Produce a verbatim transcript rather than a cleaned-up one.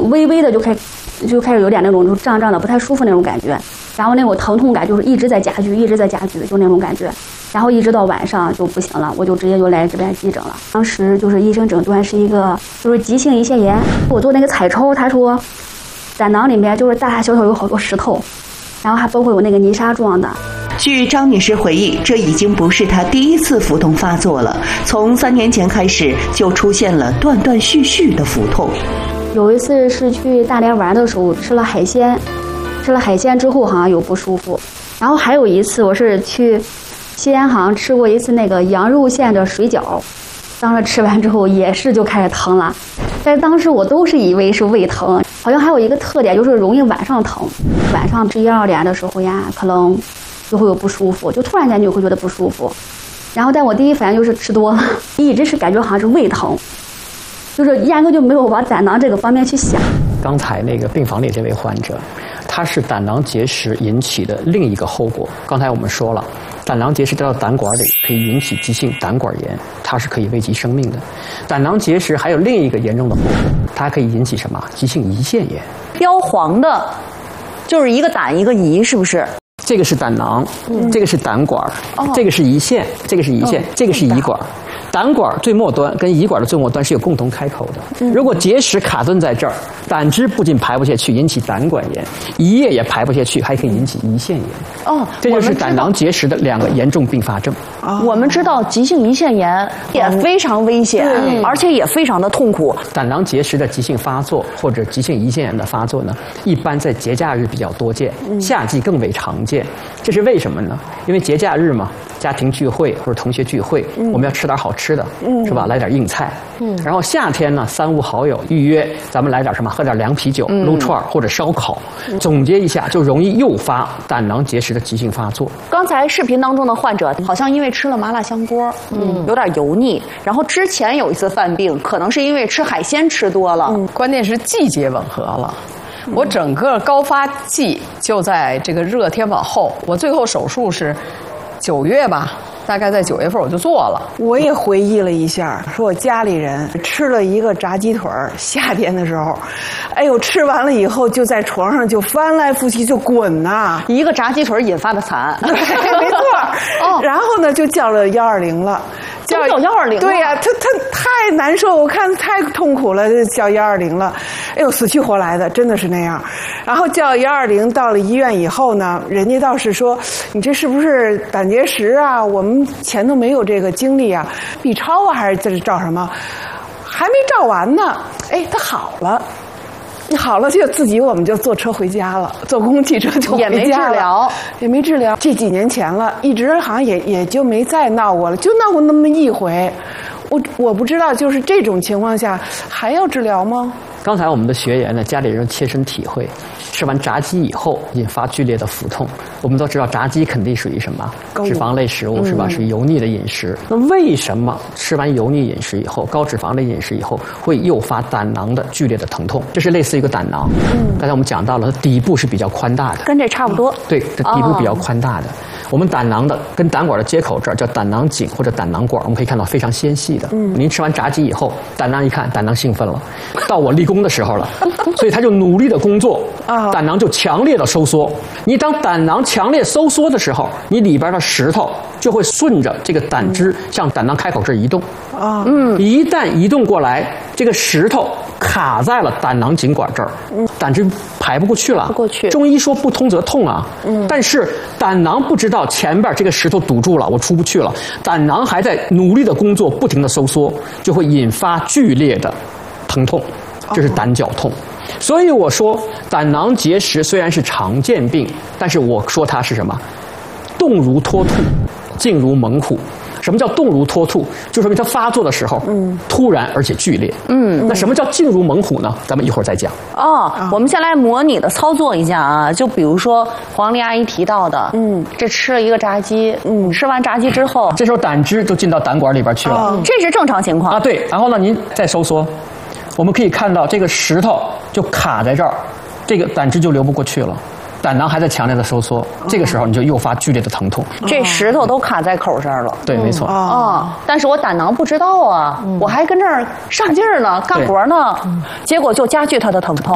微微的就开始就开始有点那种胀胀的不太舒服那种感觉，然后那种疼痛感就是一直在加剧，一直在加剧，就那种感觉。然后一直到晚上就不行了，我就直接就来这边急诊了。当时就是医生诊断是一个就是急性胰腺炎，我做那个彩抽，他说胆囊里面就是大大小小有好多石头，然后还包括有那个泥沙状的。 据张女士回忆，这已经不是她第一次腹痛发作了，从三年前开始就出现了断断续续的腹痛。 有一次是去大连玩的时候吃了海鲜，吃了海鲜之后好像有不舒服，然后还有一次我是去西安好像吃过一次那个羊肉馅的水饺，当时吃完之后也是就开始疼了，但是当时我都是以为是胃疼，好像还有一个特点就是容易晚上疼，晚上十一二点的时候呀，可能就会有不舒服，就突然间就会觉得不舒服，然后但我第一反应就是吃多了，一直是感觉好像是胃疼，就是压根就没有往胆囊这个方面去想。 刚才那个病房里这位患者，他是胆囊结石引起的另一个后果。刚才我们说了，胆囊结石掉到胆管里可以引起急性胆管炎，它是可以危及生命的。胆囊结石还有另一个严重的后果，它还可以引起什么？急性胰腺炎。 标黄的，就是一个胆一个胰，是不是？ 这个是胆囊，嗯、这个是胆管，哦、这个是胰腺，这个是胰腺，哦、这个是胰管。胆管最末端跟胰管的最末端是有共同开口的。嗯、如果结石卡顿在这儿，胆汁不仅排不下去，引起胆管炎；胰液也排不下去，还可以引起胰腺炎。哦，这就是胆囊结石的两个严重并发症。 哦、我们知道急性胰腺炎也非常危险，嗯、而且也非常的痛苦。 胆囊结石的急性发作或者急性胰腺炎的发作呢，一般在节假日比较多见，嗯、夏季更为常见。这是为什么呢？因为节假日嘛，家庭聚会或者同学聚会，嗯、我们要吃点好吃的，嗯、是吧？来点硬菜。嗯、然后夏天呢，三五好友预约，咱们来点什么？喝点凉啤酒、嗯、撸串或者烧烤。嗯、总结一下，就容易诱发胆囊结石的急性发作。 刚才视频当中的患者好像因为吃了麻辣香锅，嗯，有点油腻。然后之前有一次犯病，可能是因为吃海鲜吃多了。嗯、 关键是季节吻合了。我整个高发季就在这个热天往后，我最后手术是九月吧，大概在九月份我就做了。 我也回忆了一下，说我家里人吃了一个炸鸡腿儿，夏天的时候，哎呦，吃完了以后就在床上就翻来覆去就滚呐、啊， 一个炸鸡腿引发的惨， 对，没错。哦，然后呢就叫了幺二零了。 叫幺二零， 对呀、啊，他他太难受，我看太痛苦了，就叫幺二零了。哎呦，死去活来的，真的是那样。然后叫幺二零，到了医院以后呢，人家倒是说你这是不是胆结石啊？我们前头没有这个经历啊 ，B 超啊，还是这是照什么？还没照完呢，哎，他好了。好了，就自己我们就坐车回家了，坐公共汽车就回家了， 也没治疗， 也没治疗。这几年前了，一直好像也也就没再闹过了，就闹过那么一回。我我不知道，就是这种情况下还要治疗吗？ 刚才我们的学员呢，家里人切身体会，吃完炸鸡以后引发剧烈的腹痛。我们都知道炸鸡肯定属于什么脂肪类食物，是吧？属于油腻的饮食。那为什么吃完油腻饮食以后，高脂肪的饮食以后，会诱发胆囊的剧烈的疼痛？这是类似于一个胆囊。嗯，刚才我们讲到了，它底部是比较宽大的， 跟这差不多。 对，它底部比较宽大的。哦、我们胆囊的跟胆管的接口这儿叫胆囊颈或者胆囊管，我们可以看到非常纤细的。嗯，您吃完炸鸡以后，胆囊一看，胆囊兴奋了，到我立功的时候了，所以他就努力的工作，胆囊就强烈的收缩。你当胆囊强烈收缩的时候，你里边的石头就会顺着这个胆汁向胆囊开口这儿移动。啊，嗯，一旦移动过来，这个石头卡在了胆囊颈管这儿，胆汁排不过去了。 不过去。 中医说不通则痛啊，嗯，但是胆囊不知道前边这个石头堵住了，我出不去了，胆囊还在努力的工作，不停的收缩，就会引发剧烈的疼痛。这是胆绞痛。所以我说胆囊结石虽然是常见病，但是我说它是什么？动如脱兔，静如猛虎。什么叫动如脱兔？就说明它发作的时候，嗯，突然而且剧烈。嗯，那什么叫静如猛虎呢？咱们一会儿再讲。 哦，我们先来模拟的操作一下啊，就比如说黄丽阿姨提到的，嗯，这吃了一个炸鸡，嗯，吃完炸鸡之后， 这时候胆汁就进到胆管里边去了， 哦、这是正常情况啊。对，然后呢，您再收缩。我们可以看到这个石头就卡在这儿，这个胆汁就流不过去了，胆囊还在强烈的收缩，这个时候你就诱发剧烈的疼痛。 这石头都卡在口这儿了。 对，没错。 啊，但是我胆囊不知道啊，我还跟这儿上劲儿呢，干活呢，结果就加剧它的疼痛。